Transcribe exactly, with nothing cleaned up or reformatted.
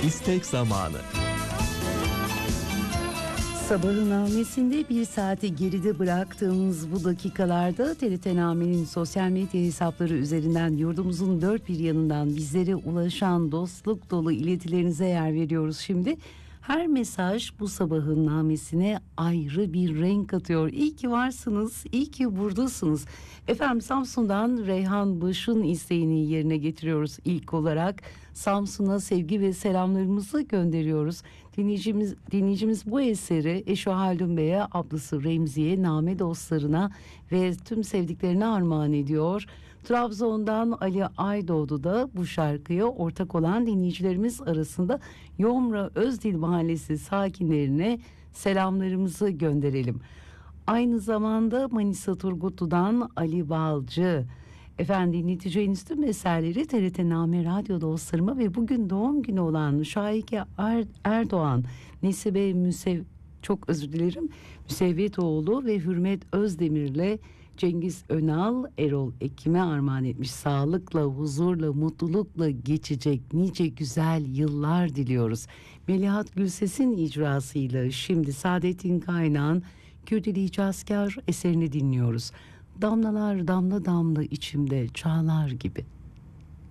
İstek zamanı. Sabahın namesinde bir saati geride bıraktığımız bu dakikalarda T R T Name'nin sosyal medya hesapları üzerinden yurdumuzun dört bir yanından bizlere ulaşan dostluk dolu iletilerinize yer veriyoruz şimdi. Her mesaj bu sabahın namesine ayrı bir renk katıyor. İyi ki varsınız, iyi ki buradasınız. Efendim Samsun'dan Reyhan Baş'ın isteğini yerine getiriyoruz. İlk olarak Samsun'a sevgi ve selamlarımızı gönderiyoruz. Dinleyicimiz, dinleyicimiz bu eseri eşi Haldun Bey'e, ablası Remzi'ye, Name dostlarına ve tüm sevdiklerine armağan ediyor. Trabzon'dan Ali Aydoğdu da bu şarkıya ortak olan dinleyicilerimiz arasında Yomra Özdil Mahallesi sakinlerine selamlarımızı gönderelim. Aynı zamanda Manisa Turgutlu'dan Ali Balcı. Efendim dinleteceğiniz tüm eserleri T R T Name Radyo dostlarıma ve bugün doğum günü olan Şahike Er- Erdoğan, Nesibe Müsev çok özür dilerim Müsevvetoğlu ve Hürmet Özdemir'le Cengiz Önal, Erol Ekim'e armağan etmiş. Sağlıkla, huzurla, mutlulukla geçecek nice güzel yıllar diliyoruz. Melihat Gülses'in icrasıyla şimdi Saadettin Kaynağ'ın Kürdili Hicazkar eserini dinliyoruz. Damlalar damla damla içimde çağlar gibi.